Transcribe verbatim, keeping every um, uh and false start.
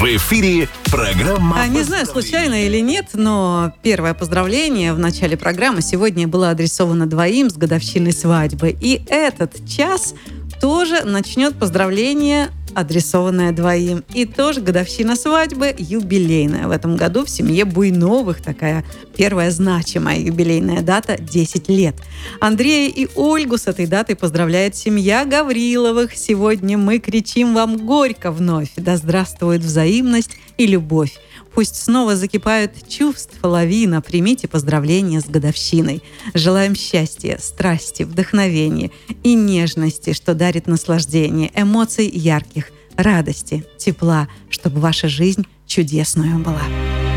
В эфире программа... А, не знаю, случайно или нет, но первое поздравление в начале программы сегодня было адресовано двоим с годовщиной свадьбы. И этот час тоже начнет поздравление, адресованное двоим. И тоже годовщина свадьбы юбилейная. В этом году в семье Буйновых такая первая значимая юбилейная дата – десять лет. Андрея и Ольгу с этой датой поздравляет семья Гавриловых. Сегодня мы кричим вам горько вновь. Да здравствует взаимность и любовь. Пусть снова закипают чувств лавина. Примите поздравления с годовщиной. Желаем счастья, страсти, вдохновения и нежности, что дарит наслаждение, эмоций ярких, радости, тепла, чтобы ваша жизнь чудесную была.